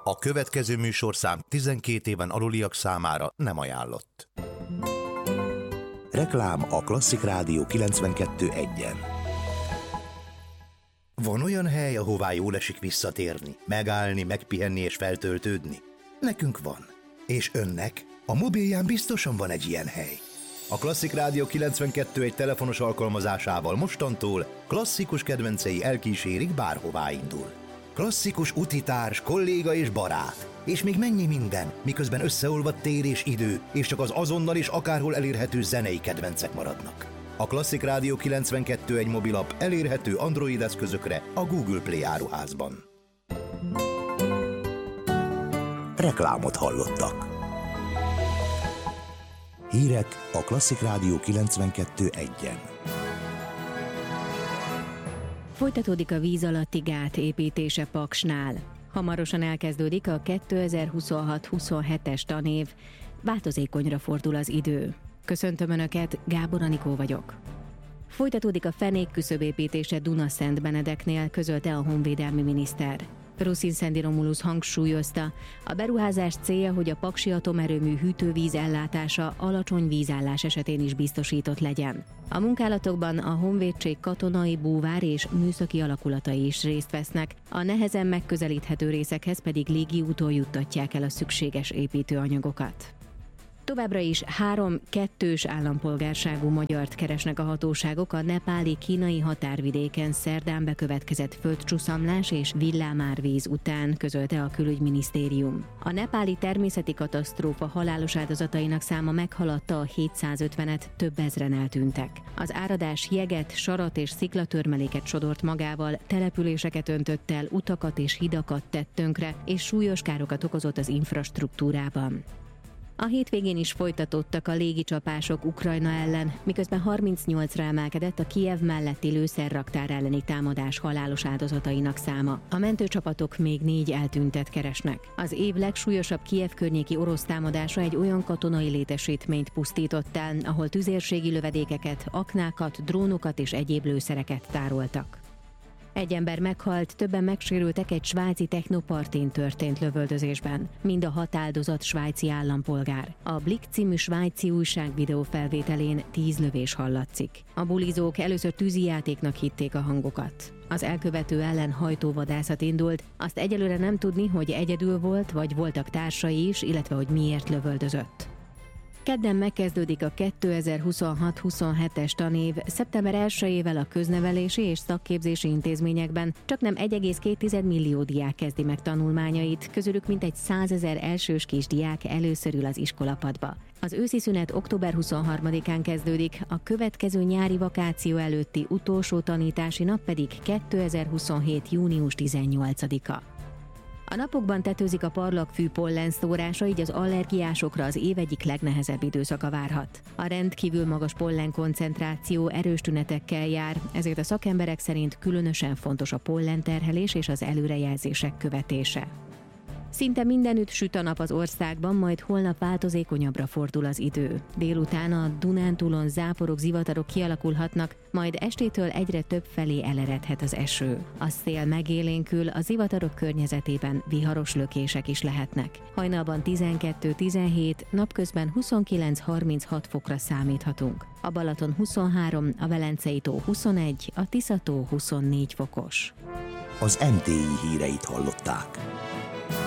A következő műsorszám 12 éven aluliak számára nem ajánlott. Reklám a Klasszik Rádió 92.1-en. Van olyan hely, ahová jól esik visszatérni, megállni, megpihenni és feltöltődni? Nekünk van. És önnek? A mobilján biztosan van egy ilyen hely. A Klasszik Rádió 92.1 telefonos alkalmazásával mostantól klasszikus kedvencei elkísérik, bárhová indul. Klasszikus utitárs, kolléga és barát. És még mennyi minden, miközben összeolvadt tér és idő, és csak az azonnal és akárhol elérhető zenei kedvencek maradnak. A Klasszik Rádió 92.1 mobilapp elérhető Android eszközökre a Google Play áruházban. Reklámot hallottak. Hírek a Klasszik Rádió 92.1-en. Folytatódik a víz alatti gát építése Paksnál. Hamarosan elkezdődik a 2026-27-es tanév, változékonyra fordul az idő. Köszöntöm Önöket, Gábor Anikó vagyok. Folytatódik a fenék küszöbépítése Dunaszentbenedeknél, közölte a honvédelmi miniszter. Ruszin-Szendi Romulus hangsúlyozta, a beruházás célja, hogy a paksi atomerőmű hűtővíz ellátása alacsony vízállás esetén is biztosított legyen. A munkálatokban a honvédség katonai, búvár és műszaki alakulatai is részt vesznek, a nehezen megközelíthető részekhez pedig légiúton juttatják el a szükséges építőanyagokat. Továbbra is 3 kettős állampolgárságú magyart keresnek a hatóságok a nepáli-kínai határvidéken szerdán bekövetkezett földcsuszamlás és villámárvíz után, közölte a külügyminisztérium. A nepáli természeti katasztrófa halálos áldozatainak száma meghaladta a 750-et, több ezren eltűntek. Az áradás jeget, sarat és sziklatörmeléket sodort magával, településeket öntött el, utakat és hidakat tett tönkre, és súlyos károkat okozott az infrastruktúrában. A hétvégén is folytatódtak a légicsapások Ukrajna ellen, miközben 38-ra emelkedett a Kijev melletti lőszerraktár elleni támadás halálos áldozatainak száma. A mentőcsapatok még 4 eltűntet keresnek. Az év legsúlyosabb Kijev környéki orosz támadása egy olyan katonai létesítményt pusztított el, ahol tüzérségi lövedékeket, aknákat, drónokat és egyéb lőszereket tároltak. Egy ember meghalt, többen megsérültek egy svájci technopartén történt lövöldözésben. Mind a 6 áldozat svájci állampolgár. A Blick című svájci újság videófelvételén 10 lövés hallatszik. A bulizók először tűzijátéknak hitték a hangokat. Az elkövető ellen hajtóvadászat indult, azt egyelőre nem tudni, hogy egyedül volt, vagy voltak társai is, illetve hogy miért lövöldözött. Kedden megkezdődik a 2026-27-es tanév, szeptember 1-ével a köznevelési és szakképzési intézményekben csaknem 1,2 millió diák kezdi meg tanulmányait, közülük mintegy 100 000 elsős kisdiák először ül az iskolapadba. Az őszi szünet október 23-án kezdődik, a következő nyári vakáció előtti utolsó tanítási nap pedig 2027. június 18-a. A napokban tetőzik a parlagfű pollenszórása, így az allergiásokra az év egyik legnehezebb időszaka várhat. A rendkívül magas pollen koncentráció erős tünetekkel jár, ezért a szakemberek szerint különösen fontos a pollenterhelés és az előrejelzések követése. Szinte mindenütt süt a nap az országban, majd holnap változékonyabbra fordul az idő. Délután a Dunántúlon záporok, zivatarok kialakulhatnak, majd estétől egyre több felé eleredhet az eső. A szél megélénkül, a zivatarok környezetében viharos lökések is lehetnek. Hajnalban 12-17, napközben 29-36 fokra számíthatunk. A Balaton 23, a Velencei tó 21, a Tisza tó 24 fokos. Az MTI híreit hallották.